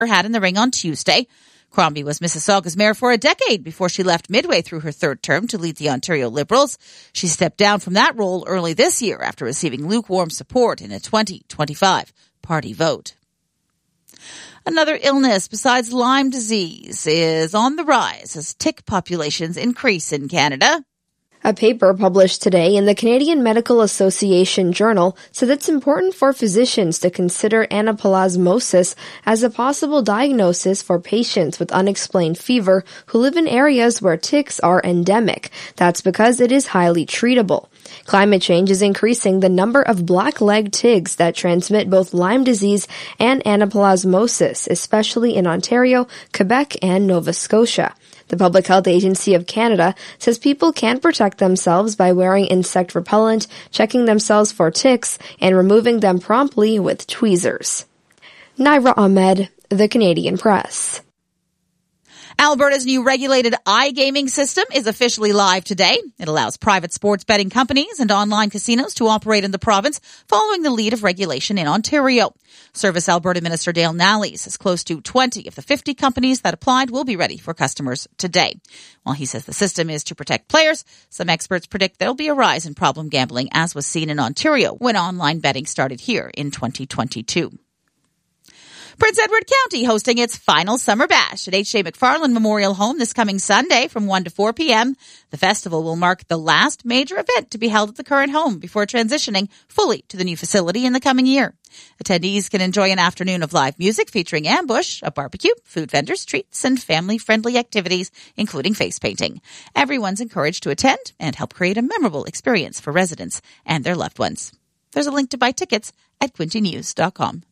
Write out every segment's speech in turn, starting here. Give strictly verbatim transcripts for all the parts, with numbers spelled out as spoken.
had in the ring on Tuesday. Crombie was Mississauga's mayor for a decade before she left midway through her third term to lead the Ontario Liberals. She stepped down from that role early this year after receiving lukewarm support in a twenty twenty-five party vote. Another illness besides Lyme disease is on the rise as tick populations increase in Canada. A paper published today in the Canadian Medical Association Journal said it's important for physicians to consider anaplasmosis as a possible diagnosis for patients with unexplained fever who live in areas where ticks are endemic. That's because it is highly treatable. Climate change is increasing the number of black-legged ticks that transmit both Lyme disease and anaplasmosis, especially in Ontario, Quebec, and Nova Scotia. The Public Health Agency of Canada says people can protect themselves by wearing insect repellent, checking themselves for ticks, and removing them promptly with tweezers. Naira Ahmed, The Canadian Press. Alberta's new regulated iGaming system is officially live today. It allows private sports betting companies and online casinos to operate in the province, following the lead of regulation in Ontario. Service Alberta Minister Dale Nally says close to twenty of the fifty companies that applied will be ready for customers today. While he says the system is to protect players, some experts predict there'll be a rise in problem gambling, as was seen in Ontario when online betting started here in twenty twenty-two. Prince Edward County hosting its final summer bash at H J McFarland Memorial Home this coming Sunday from one to four p.m. The festival will mark the last major event to be held at the current home before transitioning fully to the new facility in the coming year. Attendees can enjoy an afternoon of live music featuring ambush, a barbecue, food vendors, treats, and family-friendly activities, including face painting. Everyone's encouraged to attend and help create a memorable experience for residents and their loved ones. There's a link to buy tickets at quinte news dot com.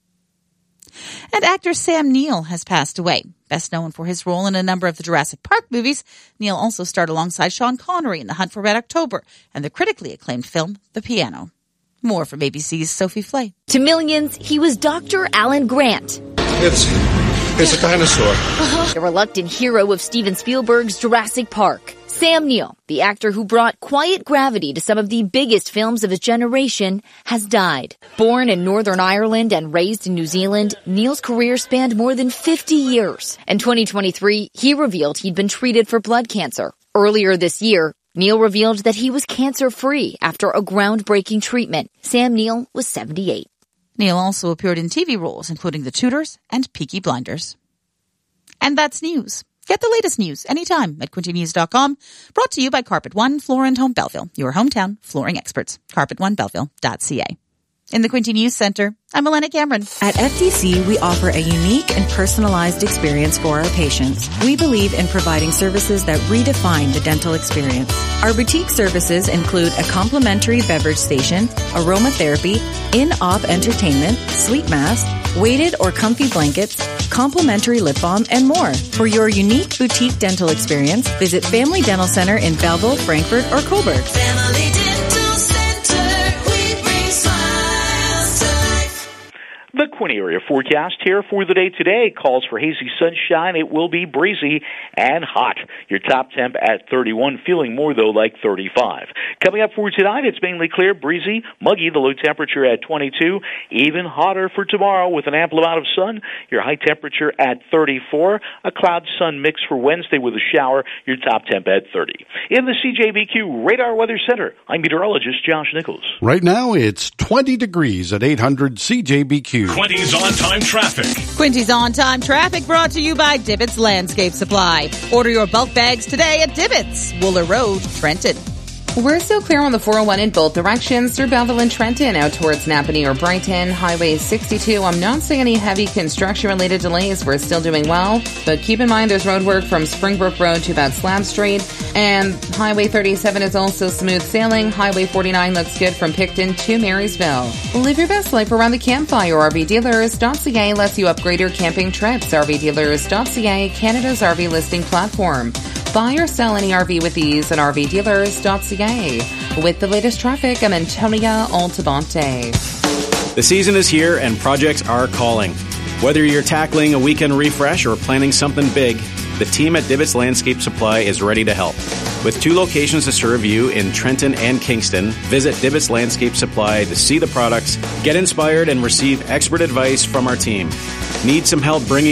And actor Sam Neill has passed away. Best known for his role in a number of the Jurassic Park movies, Neill also starred alongside Sean Connery in The Hunt for Red October and the critically acclaimed film The Piano. More from A B C's Sophie Flay. To millions, he was Doctor Alan Grant. It's, it's a dinosaur. Uh-huh. The reluctant hero of Steven Spielberg's Jurassic Park. Sam Neill, the actor who brought quiet gravity to some of the biggest films of his generation, has died. Born in Northern Ireland and raised in New Zealand, Neill's career spanned more than fifty years. In twenty twenty-three, he revealed he'd been treated for blood cancer. Earlier this year, Neill revealed that he was cancer-free after a groundbreaking treatment. Sam Neill was seventy-eight. Neill also appeared in T V roles, including The Tudors and Peaky Blinders. And that's news. Get the latest news anytime at quinte news dot com. Brought to you by Carpet One Floor and Home Belleville, your hometown flooring experts. carpet one belleville dot c a. In the Quinte News Center, I'm Elena Cameron. At F D C, we offer a unique and personalized experience for our patients. We believe in providing services that redefine the dental experience. Our boutique services include a complimentary beverage station, aromatherapy, in-op entertainment, sleep mask, weighted or comfy blankets, complimentary lip balm, and more. For your unique boutique dental experience, visit Family Dental Center in Belleville, Frankfurt, or Cobourg. Family Dental Center, we bring smiles to life. The Quinte area forecast here for the day today calls for hazy sunshine. It will be breezy and hot. Your top temp at thirty-one, feeling more, though, like thirty-five. Coming up for tonight, it's mainly clear, breezy, muggy, the low temperature at twenty-two. Even hotter for tomorrow with an ample amount of sun. Your high temperature at thirty-four. A cloud-sun mix for Wednesday with a shower. Your top temp at thirty. In the C J B Q Radar Weather Center, I'm meteorologist Josh Nichols. Right now, it's twenty degrees at eight hundred C J B Q. Quinte's on-time traffic. Quinte's on-time traffic brought to you by Divots Landscape Supply. Order your bulk bags today at Divots, Wooler Road, Trenton. We're still clear on the four oh one in both directions through Belleville and Trenton, out towards Napanee or Brighton. Highway sixty-two, I'm not seeing any heavy construction-related delays. We're still doing well, but keep in mind there's road work from Springbrook Road to about Slab Street, and Highway thirty-seven is also smooth sailing. Highway forty-nine looks good from Picton to Marysville. Live your best life around the campfire. R V dealers dot c a lets you upgrade your camping trips. R V dealers dot c a, Canada's R V listing platform. Buy or sell any R V with ease at R V dealers dot c a. With the latest traffic, I'm Antonia Altabante. The season is here and projects are calling. Whether you're tackling a weekend refresh or planning something big, the team at Dibbets Landscape Supply is ready to help. With two locations to serve you in Trenton and Kingston, visit Dibbets Landscape Supply to see the products, get inspired, and receive expert advice from our team. Need some help bringing